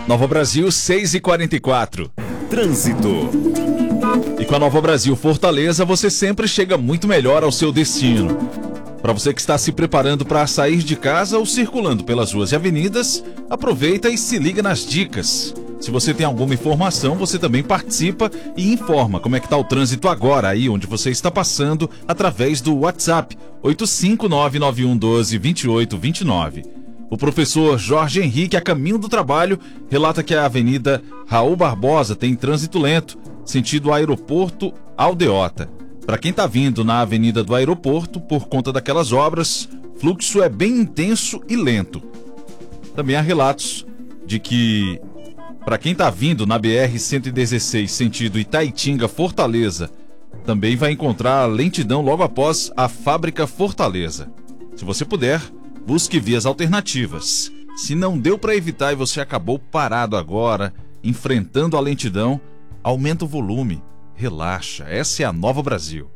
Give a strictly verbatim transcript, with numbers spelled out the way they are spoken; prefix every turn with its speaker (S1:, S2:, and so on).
S1: Nova Brasil, seis e quarenta e quatro.
S2: Trânsito.
S1: E com a Nova Brasil Fortaleza, você sempre chega muito melhor ao seu destino. Para você que está se preparando para sair de casa ou circulando pelas ruas e avenidas, aproveita e se liga nas dicas. Se você tem alguma informação, você também participa e informa como é que está o trânsito agora, aí onde você está passando, através do WhatsApp oito cinco nove nove um um dois dois oito dois nove. O professor Jorge Henrique, a caminho do trabalho, relata que a Avenida Raul Barbosa tem trânsito lento, sentido aeroporto Aldeota. Para quem está vindo na Avenida do Aeroporto, por conta daquelas obras, fluxo é bem intenso e lento. Também há relatos de que, para quem está vindo na B R cento e dezesseis, sentido Itaitinga-Fortaleza, também vai encontrar lentidão logo após a Fábrica Fortaleza. Se você puder, busque vias alternativas. Se não deu para evitar e você acabou parado agora, enfrentando a lentidão, aumenta o volume, relaxa. Essa é a Nova Brasil.